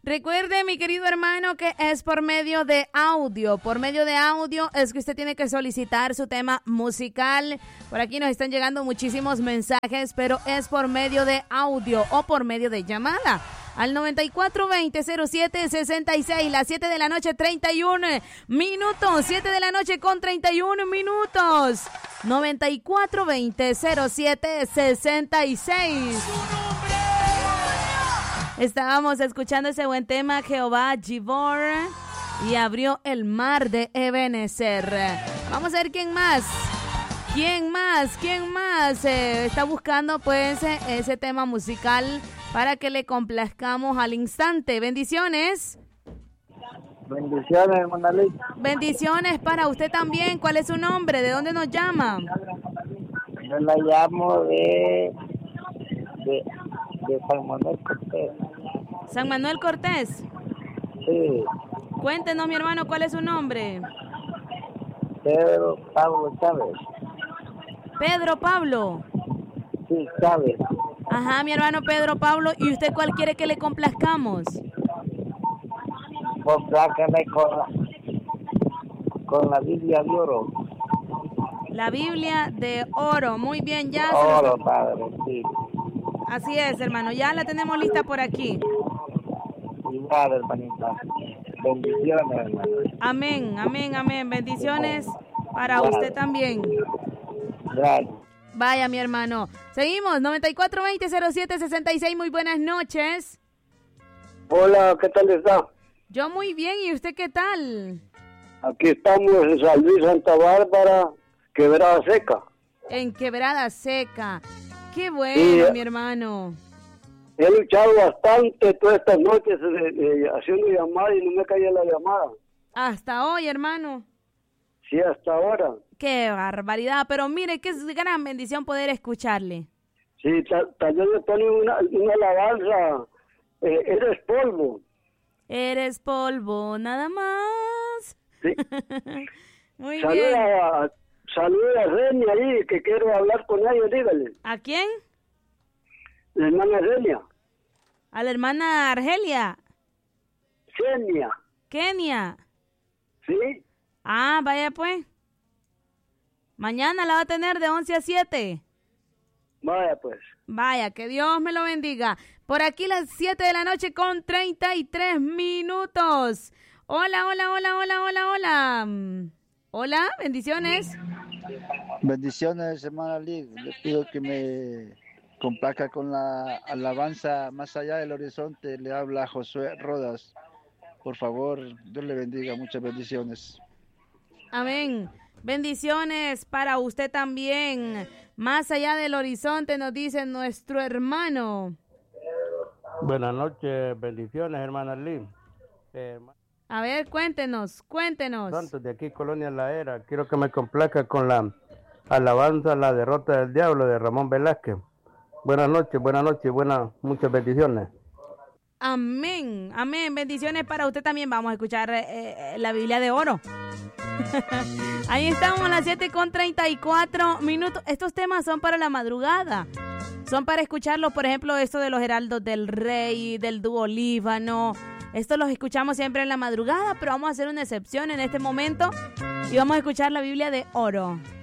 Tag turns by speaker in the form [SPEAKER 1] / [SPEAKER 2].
[SPEAKER 1] Recuerde, mi querido hermano, que es por medio de audio. Por medio de audio es que usted tiene que solicitar su tema musical. Por aquí nos están llegando muchísimos mensajes, pero es por medio de audio o por medio de llamada. Al 94-20-07-66, las 7 de la noche, 31 minutos. 7 de la noche con 31 minutos. 94-20-07-66. Estábamos escuchando ese buen tema, Jehová Gibor, y abrió el mar de Ebenezer. Vamos a ver quién más. ¿Quién más está buscando pues ese tema musical para que le complazcamos al instante? Bendiciones.
[SPEAKER 2] Bendiciones, hermana Liz.
[SPEAKER 1] Bendiciones para usted también. ¿Cuál es su nombre? ¿De dónde nos llama?
[SPEAKER 2] Yo la llamo de San Manuel Cortés.
[SPEAKER 1] ¿San Manuel Cortés?
[SPEAKER 2] Sí.
[SPEAKER 1] Cuéntenos, mi hermano, ¿cuál es su nombre?
[SPEAKER 2] Pedro Pablo Chávez.
[SPEAKER 1] Pedro Pablo.
[SPEAKER 2] Sí, Chávez.
[SPEAKER 1] Ajá, mi hermano Pedro Pablo. ¿Y usted cuál quiere que le complazcamos?
[SPEAKER 2] Complácame con la Biblia de oro.
[SPEAKER 1] La Biblia de oro. Muy bien, ya.
[SPEAKER 2] Oro, padre, sí.
[SPEAKER 1] Así es, hermano. Ya la tenemos lista por aquí.
[SPEAKER 2] Igual, hermanita. Bendiciones, hermano.
[SPEAKER 1] Amén, amén, amén. Bendiciones para usted también.
[SPEAKER 2] Gracias.
[SPEAKER 1] Vaya, mi hermano. Seguimos, 94-20-07-66. Muy buenas noches.
[SPEAKER 3] Hola, ¿qué tal está?
[SPEAKER 1] Yo muy bien, ¿y usted qué tal?
[SPEAKER 3] Aquí estamos en San Luis, Santa Bárbara, Quebrada Seca.
[SPEAKER 1] En Quebrada Seca. Qué bueno,
[SPEAKER 3] sí,
[SPEAKER 1] mi hermano.
[SPEAKER 3] He luchado bastante todas estas noches haciendo llamadas y no me caía la llamada.
[SPEAKER 1] Hasta hoy, hermano.
[SPEAKER 3] Sí, hasta ahora.
[SPEAKER 1] Qué barbaridad, pero mire, qué gran bendición poder escucharle.
[SPEAKER 3] Sí, tal vez me pone una alabanza. Eres polvo.
[SPEAKER 1] Eres polvo, nada más.
[SPEAKER 3] Sí.
[SPEAKER 1] Muy bien.
[SPEAKER 3] Saluda a Renia ahí, que quiero hablar con ella, dígale.
[SPEAKER 1] ¿A quién?
[SPEAKER 3] La hermana Renia.
[SPEAKER 1] A la hermana Argelia.
[SPEAKER 3] Kenia.
[SPEAKER 1] Kenia.
[SPEAKER 3] Sí.
[SPEAKER 1] Ah, vaya pues. Mañana la va a tener de 11 a 7.
[SPEAKER 3] Vaya pues.
[SPEAKER 1] Vaya, que Dios me lo bendiga. Por aquí las 7 de la noche con 33 minutos. Hola, hola, hola, hola, hola, hola. Hola, bendiciones.
[SPEAKER 4] Bendiciones, hermana Liz. Le pido que me complazca con la alabanza Más allá del horizonte. Le habla Josué Rodas. Por favor, Dios le bendiga. Muchas bendiciones.
[SPEAKER 1] Amén. Bendiciones para usted también. Más allá del horizonte nos dice nuestro hermano.
[SPEAKER 5] Buenas noches, bendiciones, hermana Liz.
[SPEAKER 1] A ver, cuéntenos.
[SPEAKER 5] Santos de aquí, Colonia La Era. Quiero que me complazca con la alabanza La derrota del diablo de Ramón Velázquez. Buenas noches, muchas bendiciones.
[SPEAKER 1] Amén, amén. Bendiciones para usted también. Vamos a escuchar la Biblia de oro. Ahí estamos a las 7 con 34 minutos. Estos temas son para la madrugada. Son para escucharlos, por ejemplo, esto de los heraldos del rey, del dúo Líbano. Estos los escuchamos siempre en la madrugada, pero vamos a hacer una excepción en este momento y vamos a escuchar la Biblia de oro.